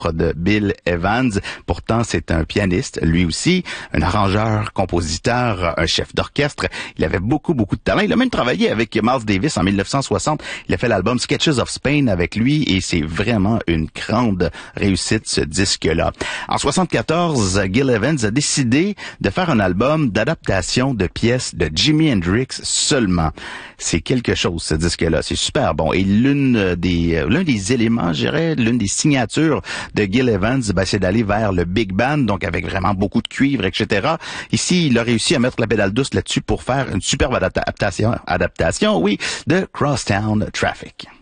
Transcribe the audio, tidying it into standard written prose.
de Bill Evans. Pourtant, c'est un pianiste, lui aussi, un arrangeur, compositeur, un chef d'orchestre. Il avait beaucoup de talent. Il a même travaillé avec Miles Davis en 1960. Il a fait l'album Sketches of Spain avec lui et c'est vraiment une grande réussite, ce disque-là. En 74, Gil Evans a décidé de faire un album d'adaptation de pièces de Jimi Hendrix seulement. C'est quelque chose, ce disque-là. C'est super bon. Et l'un des éléments, je dirais, l'une des signatures de Gil Evans, c'est d'aller vers le big band, donc avec vraiment beaucoup de cuivre, etc. Ici, il a réussi à mettre la pédale douce là-dessus pour faire une superbe adaptation, oui, de Crosstown Traffic.